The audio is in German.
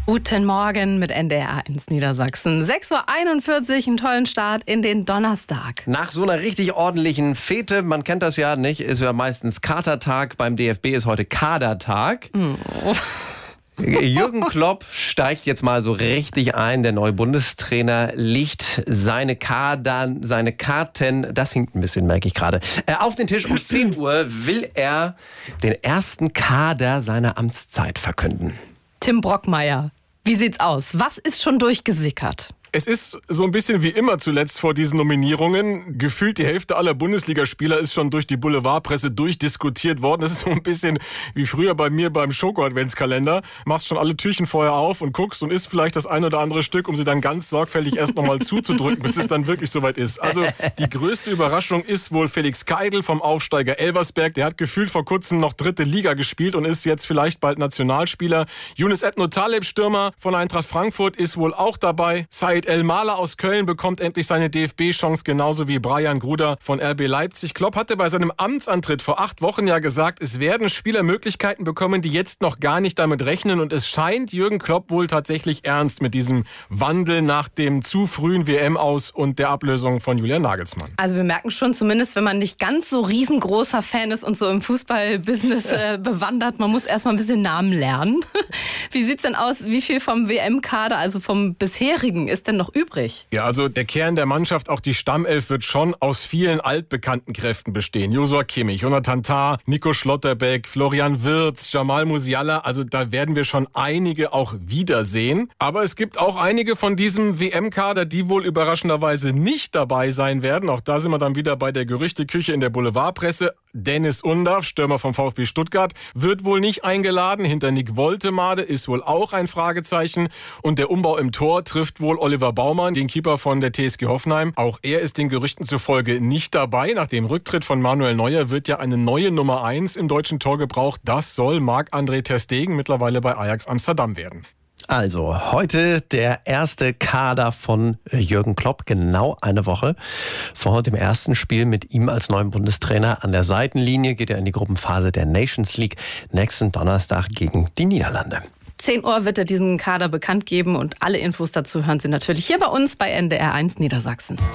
Guten Morgen mit NDR1 Niedersachsen. 6.41 Uhr, einen tollen Start in den Donnerstag. Nach so einer richtig ordentlichen Fete, man kennt das ja nicht, ist ja meistens Katertag. Beim DFB ist heute Kadertag. Jürgen Klopp steigt jetzt mal so richtig ein. Der neue Bundestrainer legt seine Karten, das hinkt ein bisschen, merke ich gerade, auf den Tisch. Um 10 Uhr will er den ersten Kader seiner Amtszeit verkünden. Tim Brockmeier, wie sieht's aus? Was ist schon durchgesickert? Es ist so ein bisschen wie immer zuletzt vor diesen Nominierungen. Gefühlt die Hälfte aller Bundesligaspieler ist schon durch die Boulevardpresse durchdiskutiert worden. Das ist so ein bisschen wie früher bei mir beim Schoko-Adventskalender. Machst schon alle Türchen vorher auf und guckst und isst vielleicht das ein oder andere Stück, um sie dann ganz sorgfältig erst nochmal zuzudrücken, bis es dann wirklich soweit ist. Also die größte Überraschung ist wohl Felix Keidl vom Aufsteiger Elversberg. Der hat gefühlt vor kurzem noch 3. Liga gespielt und ist jetzt vielleicht bald Nationalspieler. Yunus Ebno Taleb, Stürmer von Eintracht Frankfurt, ist wohl auch dabei. Said El-Maler aus Köln bekommt endlich seine DFB-Chance, genauso wie Brian Gruder von RB Leipzig. Klopp hatte bei seinem Amtsantritt vor 8 Wochen ja gesagt, es werden Spieler Möglichkeiten bekommen, die jetzt noch gar nicht damit rechnen. Und es scheint Jürgen Klopp wohl tatsächlich ernst mit diesem Wandel nach dem zu frühen WM-Aus und der Ablösung von Julian Nagelsmann. Also wir merken schon, zumindest wenn man nicht ganz so riesengroßer Fan ist und so im Fußballbusiness bewandert, man muss erstmal ein bisschen Namen lernen. Wie sieht's denn aus? Wie viel vom WM-Kader, also vom bisherigen, ist denn noch übrig? Ja, also der Kern der Mannschaft, auch die Stammelf, wird schon aus vielen altbekannten Kräften bestehen. Joshua Kimmich, Jonathan Tah, Nico Schlotterbeck, Florian Wirtz, Jamal Musiala. Also da werden wir schon einige auch wiedersehen. Aber es gibt auch einige von diesem WM-Kader, die wohl überraschenderweise nicht dabei sein werden. Auch da sind wir dann wieder bei der Gerüchteküche in der Boulevardpresse. Dennis Undaff, Stürmer vom VfB Stuttgart, wird wohl nicht eingeladen. Hinter Nick Woltemade ist wohl auch ein Fragezeichen. Und der Umbau im Tor trifft wohl Oliver Baumann, den Keeper von der TSG Hoffenheim. Auch er ist den Gerüchten zufolge nicht dabei. Nach dem Rücktritt von Manuel Neuer wird ja eine neue Nummer 1 im deutschen Tor gebraucht. Das soll Marc-André ter Stegen, mittlerweile bei Ajax Amsterdam, werden. Also, heute der erste Kader von Jürgen Klopp, genau eine Woche vor dem ersten Spiel mit ihm als neuen Bundestrainer. An der Seitenlinie geht er in die Gruppenphase der Nations League nächsten Donnerstag gegen die Niederlande. 10 Uhr wird er diesen Kader bekannt geben und alle Infos dazu hören Sie natürlich hier bei uns bei NDR1 Niedersachsen.